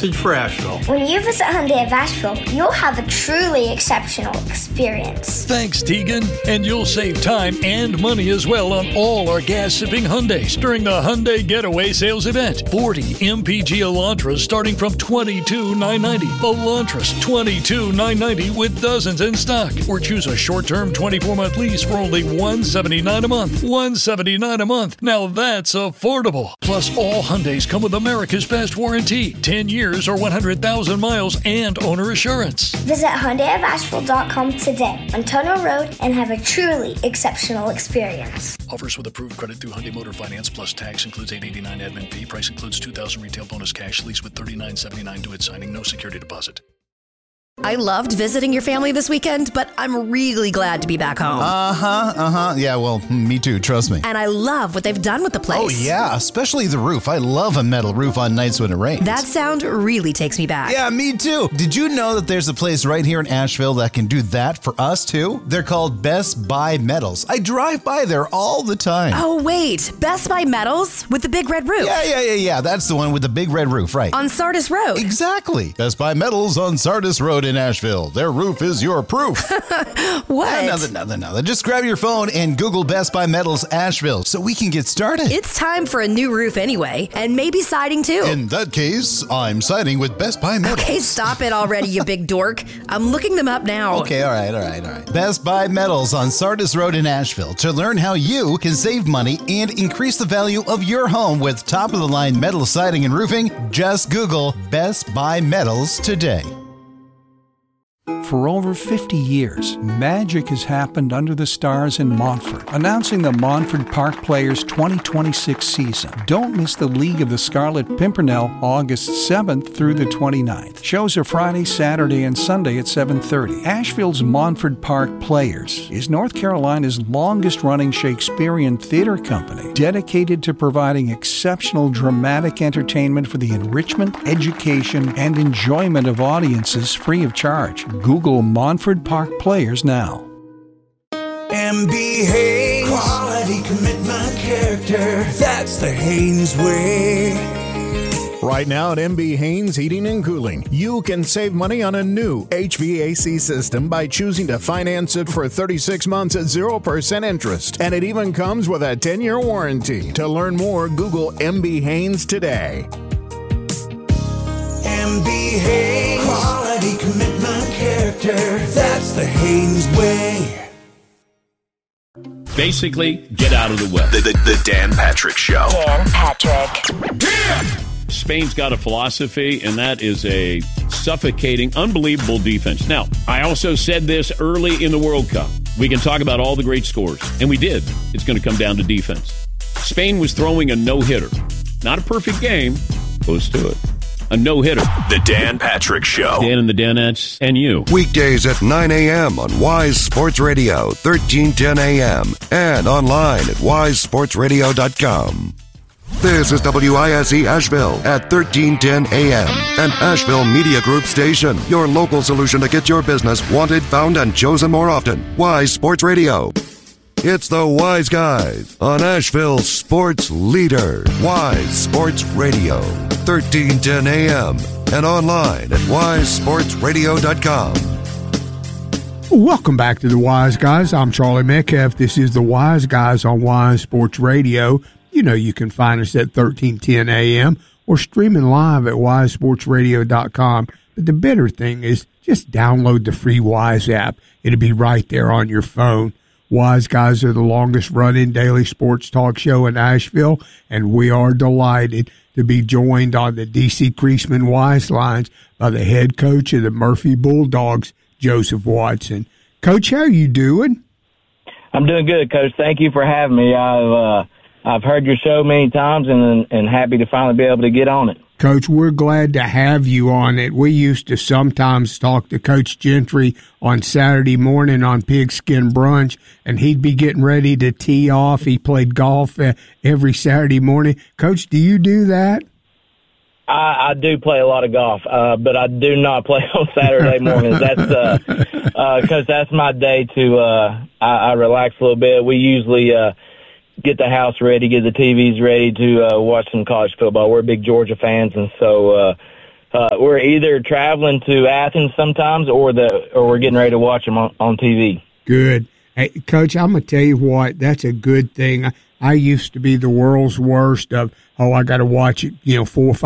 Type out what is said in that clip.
message for Asheville. When you visit Hyundai of Asheville, you'll have a truly exceptional experience. Thanks, Tegan. And you'll save time and money as well on all our gas-sipping Hyundais during the Hyundai Getaway Sales Event. 40 MPG Elantras starting from $22,990. Elantras, $22,990 with dozens in stock. Or choose a short-term 24-month lease for only $179 a month. $179 a month. Now that's affordable. Plus, all Hyundais come with America's Best Warranty. 10 years or 100,000 miles and owner assurance. Visit HyundaiofAsheville.com today on Tunnel Road and have a truly exceptional experience. Offers with approved credit through Hyundai Motor Finance plus tax includes $889 admin fee. Price includes $2,000 retail bonus cash lease with $39.79 due at signing. No security deposit. I loved visiting your family this weekend, but I'm really glad to be back home. Yeah, well, me too, trust me. And I love what they've done with the place. Oh, yeah, especially the roof. I love a metal roof on nights when it rains. That sound really takes me back. Yeah, me too. Did you know that there's a place right here in Asheville that can do that for us too? They're called Best Buy Metals. I drive by there all the time. Oh, wait. Best Buy Metals with the big red roof. Yeah. That's the one with the big red roof, right? On Sardis Road. Exactly. Best Buy Metals on Sardis Road in Asheville. Their roof is your proof. What? Nothing. Just grab your phone and Google Best Buy Metals Asheville so we can get started. It's time for a new roof anyway, and maybe siding too. In that case, I'm siding with Best Buy Metals. Okay, stop it already, you big dork. I'm looking them up now. Okay, all right. Best Buy Metals on Sardis Road in Asheville. To learn how you can save money and increase the value of your home with top-of-the-line metal siding and roofing, just Google Best Buy Metals today. For over 50 years, magic has happened under the stars in Montfort, announcing the Montfort Park Players 2026 season. Don't miss the League of the Scarlet Pimpernel August 7th through the 29th. Shows are Friday, Saturday, and Sunday at 7:30. Asheville's Montfort Park Players is North Carolina's longest-running Shakespearean theater company, dedicated to providing exceptional dramatic entertainment for the enrichment, education, and enjoyment of audiences free of charge. Google Montfort Park Players now. MB Haynes. Quality, commitment, character. That's the Haynes way. Right now at MB Haynes Heating and Cooling, you can save money on a new HVAC system by choosing to finance it for 36 months at 0% interest. And it even comes with a 10-year warranty. To learn more, Google MB Haynes today. MB Haynes. Quality, commitment, character. That's the Haynes way. Basically, get out of the way. The Dan Patrick Show. Dan Patrick. Yeah! Spain's got a philosophy, and that is a suffocating, unbelievable defense. Now, I also said this early in the World Cup. We can talk about all the great scores, and we did. It's going to come down to defense. Spain was throwing a no-hitter. Not a perfect game, close to it. A no-hitter. The Dan Patrick Show. Dan and the Danettes and you. Weekdays at 9 a.m. on Wise Sports Radio, 1310 a.m. and online at wisesportsradio.com. This is WISE Asheville at 1310 a.m. an Asheville Media Group station. Your local solution to get your business wanted, found, and chosen more often. Wise Sports Radio. It's the Wise Guys on Asheville's sports leader. Wise Sports Radio, 1310 a.m. and online at wisesportsradio.com. Welcome back to the Wise Guys. I'm Charlie Metcalf. This is the Wise Guys on Wise Sports Radio. You know you can find us at 1310 a.m. or streaming live at wisesportsradio.com. But the better thing is just download the free Wise app. It'll be right there on your phone. Wise Guys are the longest-running daily sports talk show in Asheville, and we are delighted to be joined on the D.C. Creasman Wise lines by the head coach of the Murphy Bulldogs, Joseph Watson. Coach, how are you doing? I'm doing good, Coach. Thank you for having me. I've heard your show many times and happy to finally be able to get on it. Coach, we're glad to have you on it. We used to sometimes talk to Coach Gentry on Saturday morning on Pigskin Brunch, and he'd be getting ready to tee off. He played golf every Saturday morning. Coach, do you do that? I do play a lot of golf, but I do not play on Saturday mornings. That's because that's my day to I relax a little bit. We usually get the house ready, get the TVs ready to watch some college football. We're big Georgia fans, and so we're either traveling to Athens sometimes, or we're getting ready to watch them on TV. Good. Hey, Coach, I'm going to tell you what, that's a good thing. I used to be the world's worst of, I got to watch it, 4 or 5